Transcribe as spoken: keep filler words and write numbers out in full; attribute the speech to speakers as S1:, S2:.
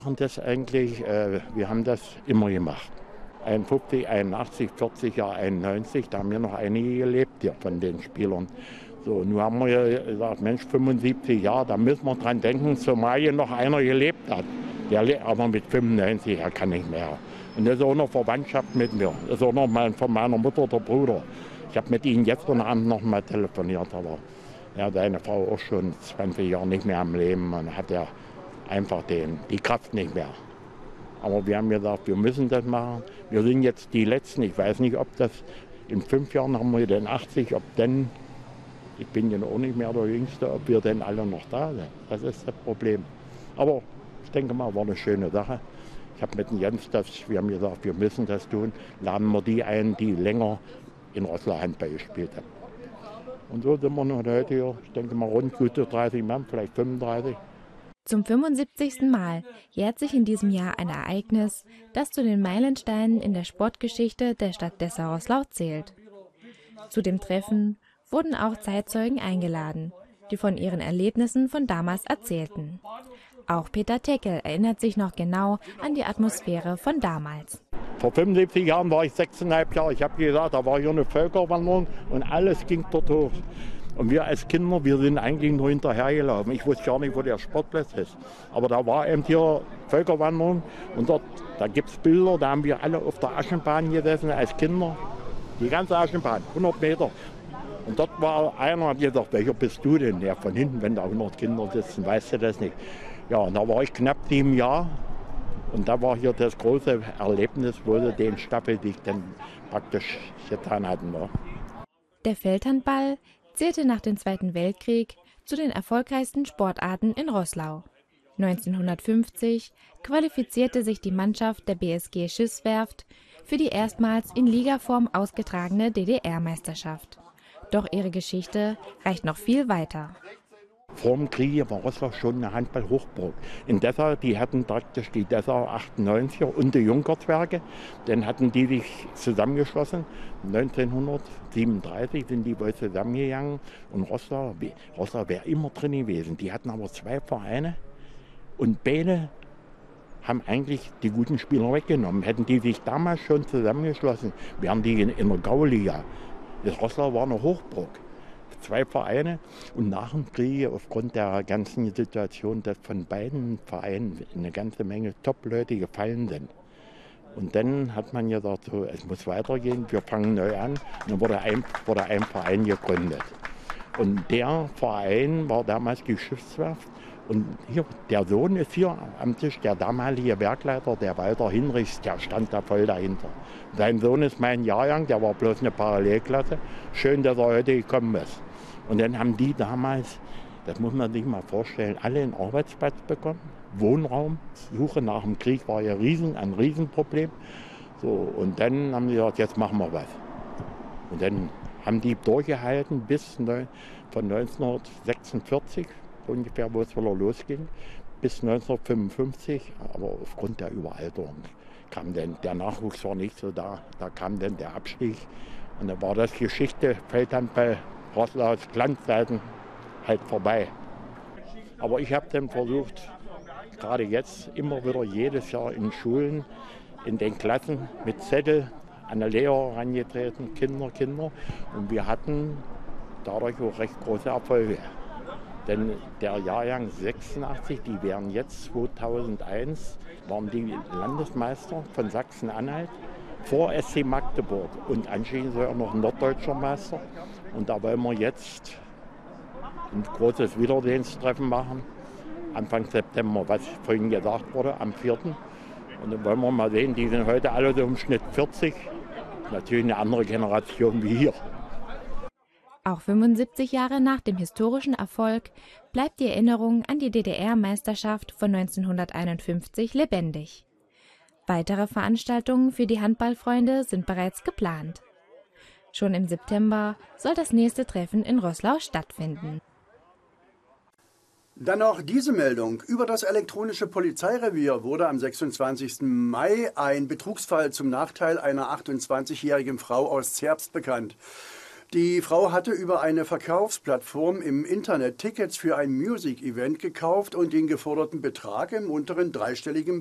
S1: Und das eigentlich, äh, wir haben das immer gemacht. einundfünfzig, einundachtzig, vierzig Jahre, einundneunzig, da haben wir noch einige gelebt hier von den Spielern. So, nun haben wir gesagt, Mensch, fünfundsiebzig Jahre, da müssen wir dran denken, zumal hier noch einer gelebt hat. Der lebt aber mit fünfundneunzig, er kann nicht mehr. Und das ist auch noch Verwandtschaft mit mir. Das ist auch noch mein, von meiner Mutter der Bruder. Ich habe mit ihm gestern Abend noch mal telefoniert, aber ja, seine Frau auch schon zwanzig Jahre nicht mehr am Leben. Und hat er einfach den, die Kraft nicht mehr. Aber wir haben gesagt, wir müssen das machen. Wir sind jetzt die Letzten. Ich weiß nicht, ob das in fünf Jahren haben wir den achtzig, ob denn, ich bin ja auch nicht mehr der Jüngste, ob wir denn alle noch da sind. Das ist das Problem. Aber ich denke mal, war eine schöne Sache. Ich habe mit dem Jens, das, wir haben gesagt, wir müssen das tun. Laden wir die ein, die länger in Roßlau Handball gespielt haben. Und so sind wir noch heute hier, ich denke mal rund gute dreißig Mann, vielleicht fünfunddreißig.
S2: Zum fünfundsiebzigsten Mal jährt sich in diesem Jahr ein Ereignis, das zu den Meilensteinen in der Sportgeschichte der Stadt Dessau-Roßlau zählt. Zu dem Treffen wurden auch Zeitzeugen eingeladen, die von ihren Erlebnissen von damals erzählten. Auch Peter Teckel erinnert sich noch genau an die Atmosphäre von damals.
S1: Vor fünfundsiebzig Jahren war ich sechseinhalb Jahre. Ich habe gesagt, da war hier eine Völkerwanderung und alles ging dort hoch. Und wir als Kinder, wir sind eigentlich nur hinterhergelaufen. Ich wusste gar nicht, wo der Sportplatz ist. Aber da war eben hier Völkerwanderung und dort, da gibt es Bilder, da haben wir alle auf der Aschenbahn gesessen als Kinder. Die ganze Aschenbahn, hundert Meter. Und dort war einer, hat gesagt, welcher bist du denn? Ja, von hinten, wenn da hundert Kinder sitzen, weißt du das nicht. Ja, und da war ich knapp sieben Jahre. Und da war hier das große Erlebnis, wo sie den Staffelsieg dann praktisch getan hatten. Ne?
S2: Der Feldhandball zählte nach dem Zweiten Weltkrieg zu den erfolgreichsten Sportarten in Roßlau. neunzehnhundertfünfzig qualifizierte sich die Mannschaft der B S G Schiffswerft für die erstmals in Ligaform ausgetragene D D R-Meisterschaft. Doch ihre Geschichte reicht noch viel weiter.
S1: Vor dem Krieg war Roßlau schon eine Handball-Hochburg. In Dessau, die hatten praktisch die Dessau achtundneunziger und die Junkerswerke. Dann hatten die sich zusammengeschlossen. neunzehnhundertsiebenunddreißig sind die wohl zusammengegangen. Und Roßlau, Roßlau wäre immer drin gewesen. Die hatten aber zwei Vereine. Und beide haben eigentlich die guten Spieler weggenommen. Hätten die sich damals schon zusammengeschlossen, wären die in, in der Gauliga. Das Roßlau war eine Hochburg. Zwei Vereine und nach dem Krieg aufgrund der ganzen Situation, dass von beiden Vereinen eine ganze Menge Top-Leute gefallen sind. Und dann hat man gesagt, so, es muss weitergehen, wir fangen neu an. Und dann wurde ein, wurde ein Verein gegründet. Und der Verein war damals die Schiffswerft. Und hier, der Sohn ist hier am Tisch, der damalige Werkleiter, der Walter Hinrichs, der stand da voll dahinter. Sein Sohn ist mein Jahrgang, der war bloß eine Parallelklasse. Schön, dass er heute gekommen ist. Und dann haben die damals, das muss man sich mal vorstellen, alle einen Arbeitsplatz bekommen, Wohnraum. Suche nach dem Krieg war ja riesen, ein Riesenproblem. So, und dann haben sie gesagt, jetzt machen wir was. Und dann haben die durchgehalten bis neun, von neunzehnhundertsechsundvierzig, ungefähr, wo es wieder losging, bis neunzehnhundertfünfundfünfzig. Aber aufgrund der Überalterung kam dann, der Nachwuchs war nicht so da, da kam dann der Abstieg. Und dann war das Geschichte, Feldhandball, Roßlaus Glanzzeiten halt vorbei. Aber ich habe dann versucht, gerade jetzt immer wieder jedes Jahr in Schulen, in den Klassen mit Zettel an die Lehrer herangetreten, Kinder, Kinder. Und wir hatten dadurch auch recht große Erfolge. Denn der Jahrgang sechsundachtzig, die wären jetzt zweitausendeins, waren die Landesmeister von Sachsen-Anhalt vor S C Magdeburg und anschließend sogar noch norddeutscher Meister. Und da wollen wir jetzt ein großes Wiedersehenstreffen machen, Anfang September, was vorhin gesagt wurde, am vierten Und dann wollen wir mal sehen, die sind heute alle so im Schnitt vierzig, natürlich eine andere Generation wie hier.
S2: Auch fünfundsiebzig Jahre nach dem historischen Erfolg bleibt die Erinnerung an die D D R-Meisterschaft von neunzehnhunderteinundfünfzig lebendig. Weitere Veranstaltungen für die Handballfreunde sind bereits geplant. Schon im September soll das nächste Treffen in Roßlau stattfinden.
S3: Dann noch diese Meldung. Über das elektronische Polizeirevier wurde am sechsundzwanzigsten Mai ein Betrugsfall zum Nachteil einer achtundzwanzigjährigen Frau aus Zerbst bekannt. Die Frau hatte über eine Verkaufsplattform im Internet Tickets für ein Music-Event gekauft und den geforderten Betrag im unteren dreistelligen